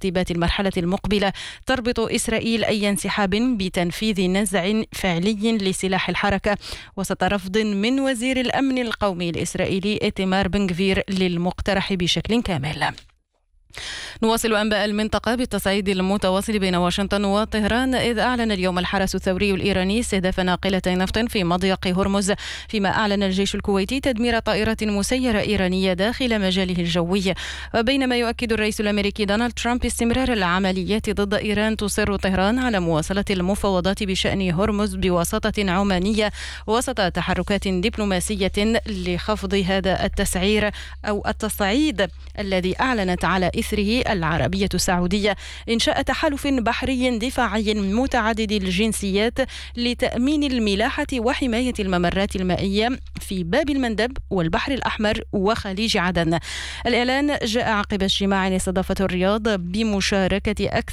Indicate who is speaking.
Speaker 1: ترتيبات المرحلة المقبلة تربط إسرائيل أي انسحاب بتنفيذ نزع فعلي لسلاح الحركة، وسط رفض من وزير الأمن القومي الإسرائيلي إيتمار بن غفير للمقترح بشكل كامل. نواصل أنباء المنطقة بالتصعيد المتواصل بين واشنطن وطهران، إذ أعلن اليوم الحرس الثوري الإيراني استهداف ناقلتي نفط في مضيق هرمز، فيما أعلن الجيش الكويتي تدمير طائرة مسيرة إيرانية داخل مجاله الجوي. وبينما يؤكد الرئيس الأمريكي دونالد ترامب استمرار العمليات ضد إيران، تصر طهران على مواصلة المفاوضات بشأن هرمز بواسطة عمانية وسط تحركات دبلوماسية لخفض هذا التسعير أو التصعيد الذي أعلنت على إثره العربية السعودية إنشاء تحالف بحري دفاعي متعدد الجنسيات لتأمين الملاحة وحماية الممرات المائية في باب المندب والبحر الأحمر وخليج عدن. الإعلان جاء عقب اجتماع استضافته الرياض بمشاركة أكثر